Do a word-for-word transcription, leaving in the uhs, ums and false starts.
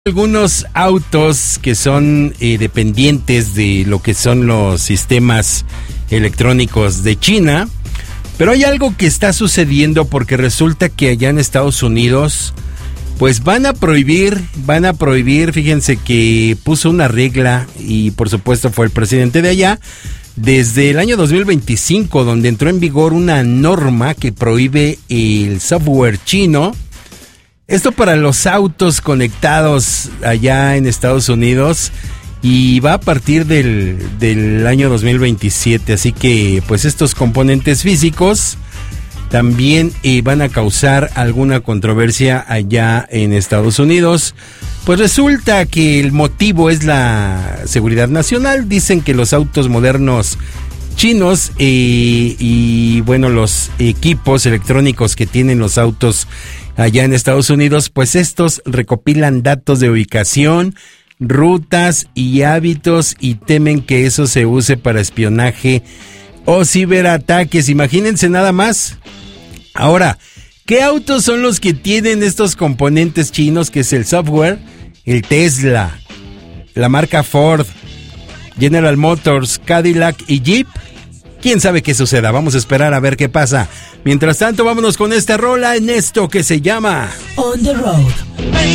Algunos autos que son eh, dependientes de lo que son los sistemas electrónicos de China, pero hay algo que está sucediendo porque resulta que allá en Estados Unidos pues van a prohibir, van a prohibir, fíjense que puso una regla y por supuesto fue el presidente de allá, desde el año dos mil veinticinco, donde entró en vigor una norma que prohíbe el software chino. Esto para los autos conectados allá en Estados Unidos y va a partir del, del año dos mil veintisiete, así que pues estos componentes físicos también eh, van a causar alguna controversia allá en Estados Unidos. Pues resulta que el motivo es la seguridad nacional. Dicen que los autos modernos chinos eh, y bueno, los equipos electrónicos que tienen los autos allá en Estados Unidos, pues estos recopilan datos de ubicación, rutas y hábitos y temen que eso se use para espionaje o ciberataques. Imagínense nada más. Ahora, ¿qué autos son los que tienen estos componentes chinos, que es el software? El Tesla, la marca Ford, General Motors, Cadillac y Jeep. ¿Quién sabe qué suceda? Vamos a esperar a ver qué pasa. Mientras tanto, vámonos con esta rola en esto que se llama On the Road.